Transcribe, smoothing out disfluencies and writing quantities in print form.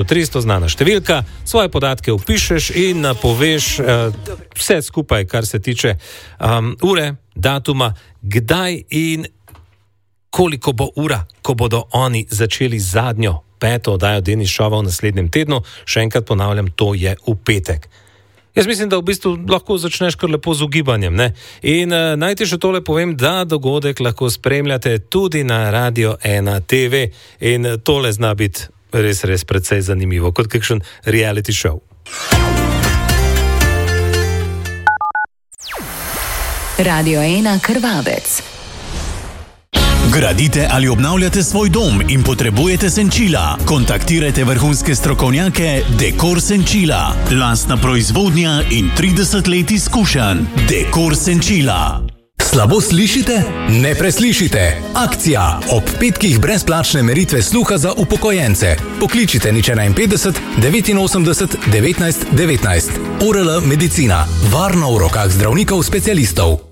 300, znana številka, svoje podatke vpišeš in poveš vse skupaj, kar se tiče ure, datuma, kdaj in koliko bo ura, ko bodo oni začeli zadnjo 5. oddajo Denis Šova v naslednjem tednu. Še enkrat ponavljam, to je v petek. Jaz mislim, da v bistvu lahko začneš kar lepo z ugibanjem, ne? In naj ti še tole povem, da dogodek lahko spremljate tudi na Radio 1 TV in tole zna biti res precej zanimivo, kot kakšen reality show. Radio 1 Krvavec. Gradite ali obnavljate svoj dom in potrebujete senčila? Kontaktirajte vrhunske strokovnjake Dekor Senčila. Lastna proizvodnja in 30 let izkušenj. Dekor Senčila. Slabo slišite? Ne preslišite. Akcija. Ob petkih brezplačne meritve sluha za upokojence. Pokličite nič 51 89 19 19. ORL Medicina. Varno v rokah zdravnikov specialistov.